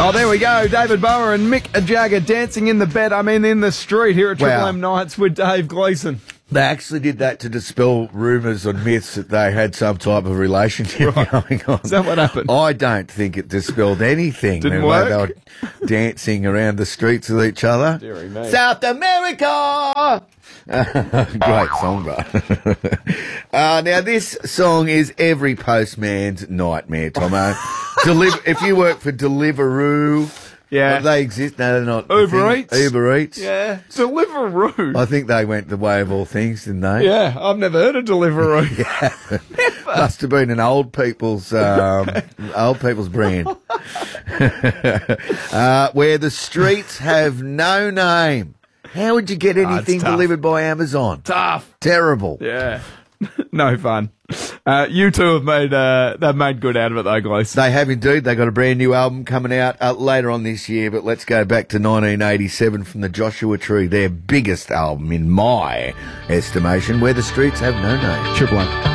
Oh, there we go. David Bower and Mick Jagger dancing in the street here at Triple M Nights with Dave Gleeson. They actually did that to dispel rumours or myths that they had some type of relationship going on. Is that what happened? I don't think it dispelled anything. Didn't the way work? they were dancing around the streets with each other. Deary me. South America! Great song, bro. Now, this song is every postman's nightmare, Tomo. If you work for Deliveroo... Yeah. They exist. No, they're not. Uber Eats. Uber Eats. Yeah. Deliveroo. I think they went the way of all things, didn't they? Yeah, I've never heard of Deliveroo. Yeah. Must have been an old people's brand. Where the streets have no name. How would you get anything delivered by Amazon? Tough. Terrible. Yeah. No fun. You two have made good out of it though, Gleeson. They have indeed. They got a brand new album coming out later on this year, but let's go back to 1987 from the Joshua Tree, their biggest album in my estimation, Where the Streets Have No Name. Triple M.